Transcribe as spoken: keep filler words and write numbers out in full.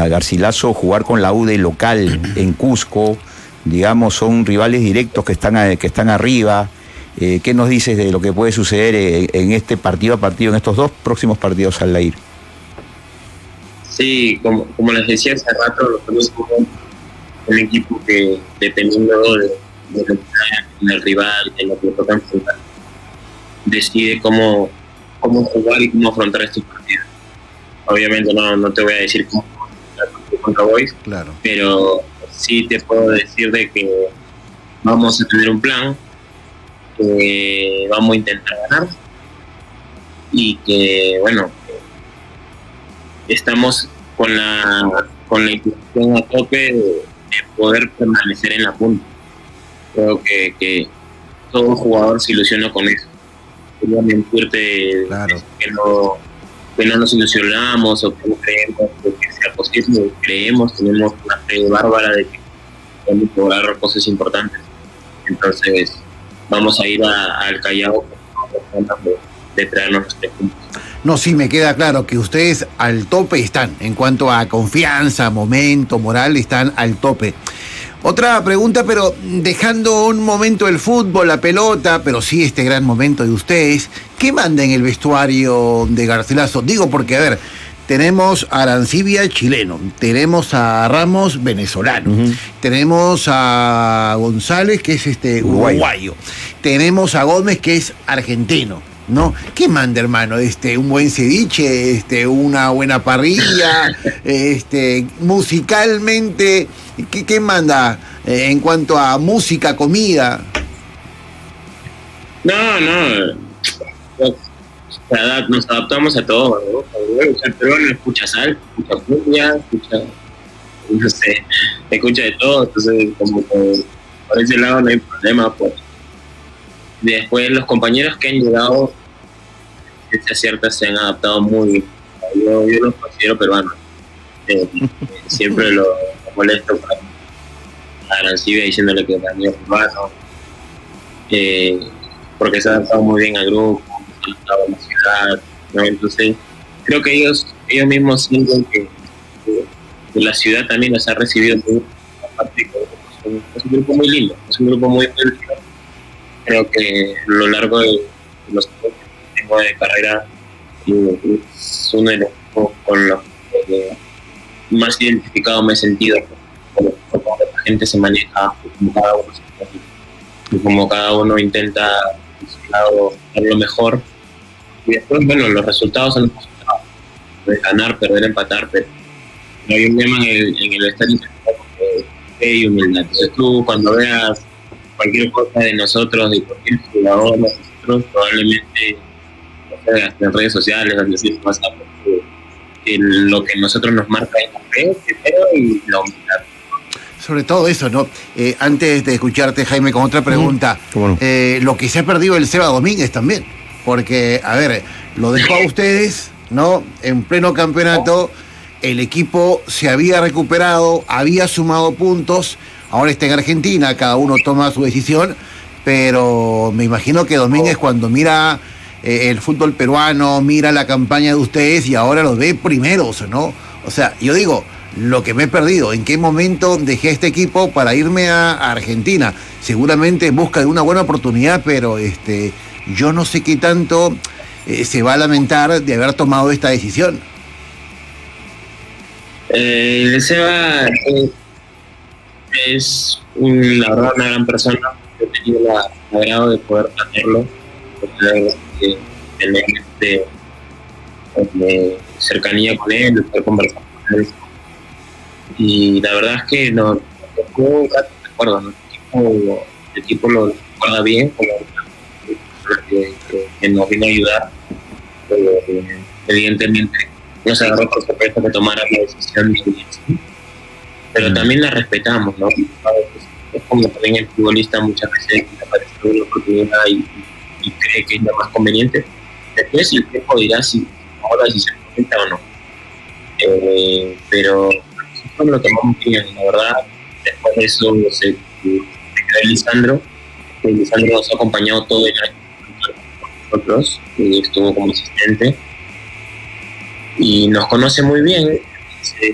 a Garcilaso jugar con la U de local en Cusco, digamos, son rivales directos que están, a, que están arriba. Eh, ¿Qué nos dices de lo que puede suceder en, en este partido a partido, en estos dos próximos partidos, Aldair? Sí, como, como les decía hace rato, nosotros somos un equipo que, dependiendo de, de lo que haya en el rival, de lo que toca enfrentar, decide cómo, cómo jugar y cómo afrontar estos partidos. Obviamente no, no te voy a decir cómo jugar contra Boys, claro, pero sí te puedo decir de que vamos a tener un plan, que vamos a intentar ganar y que, bueno, estamos con la con la intención a tope de, de poder permanecer en la punta. Creo que, que todo jugador se ilusiona con eso. Quería mentirte claro. que no que no nos ilusionamos o que no creemos que sea posible. Creemos, tenemos una fe bárbara de que podemos lograr cosas importantes. Entonces vamos a ir a, al Callao de, de traernos los tres puntos. No, sí, me queda claro que ustedes al tope están, en cuanto a confianza, momento, moral, están al tope. Otra pregunta, pero dejando un momento el fútbol, la pelota, pero sí este gran momento de ustedes, ¿qué manda en el vestuario de Garcilaso? Digo porque, a ver, tenemos a Arancibia, chileno, tenemos a Ramos, venezolano, uh-huh. tenemos a González, que es este uruguayo, uruguayo. tenemos a Gómez, que es argentino, ¿no? ¿Qué manda, hermano? Este, un buen ceviche, este, una buena parrilla, este, musicalmente, ¿qué, qué manda eh, en cuanto a música, comida? No, no, nos adaptamos a todo, ¿no? El peruano escucha sal, escucha cumbia, escucha, no sé, escucha de todo, entonces como que por ese lado no hay problema, pues. Después los compañeros que han llegado, ciencia cierta, se han adaptado muy bien. Yo, yo los considero peruanos. Eh, siempre lo, lo molesto a Arancibia diciéndole que también es peruano, eh, porque se ha adaptado muy bien al grupo, se ha adaptado a la ciudad, ¿no? Entonces creo que ellos ellos mismos sienten que, que, que la ciudad también los ha recibido muy bien. Aparte, es un, es un grupo muy lindo, es un grupo muy lindo. Creo que a lo largo de los años que tengo de carrera es uno de los con los que más identificado me he sentido, como la gente se maneja, como cada uno se maneja, y como cada uno intenta a su lado dar lo mejor, y después, bueno, los resultados son los resultados, de ganar, perder, empatar, pero no hay un tema en el, en el estar intentando fe y humildad. Entonces tú cuando veas cualquier cosa de nosotros, de cualquier jugador de nosotros, probablemente no sé, hasta en redes sociales, donde decir más lo que nosotros nos marca es la fe primero y la humildad. Sobre todo eso, ¿no? Eh, antes de escucharte, Jaime, con otra pregunta, ¿Cómo no? eh, lo que se ha perdido el Seba Domínguez también, porque, a ver, lo dejó a ustedes, ¿no? En pleno campeonato, el equipo se había recuperado, había sumado puntos. Ahora está en Argentina, cada uno toma su decisión, pero me imagino que Domínguez cuando mira eh, el fútbol peruano, mira la campaña de ustedes y ahora los ve primeros, ¿no? O sea, yo digo, lo que me he perdido, ¿en qué momento dejé este equipo para irme a, a Argentina? Seguramente en busca de una buena oportunidad, pero este, yo no sé qué tanto eh, se va a lamentar de haber tomado esta decisión. Eh, el Seba... Eh... es un, la verdad una gran persona. He tenido el agrado de poder hacerlo, de tener este, de cercanía con él, de poder conversar con él, y la verdad es que no tengo un grato recuerdo, ¿no? El equipo, el equipo lo recuerda bien, como que, que, que nos vino a ayudar, pero eh, evidentemente nos agarró por sorpresa que tomara la decisión de irse, pero también la respetamos, ¿no? Es como también el futbolista muchas veces le aparece una oportunidad y, y cree que es lo más conveniente. Después el tiempo dirá si ahora si se comenta o no. Eh, pero nosotros lo tomamos bien, la verdad. Después de eso se, se quedó Lisandro. Lisandro nos ha acompañado todo el año con nosotros, y estuvo como asistente y nos conoce muy bien.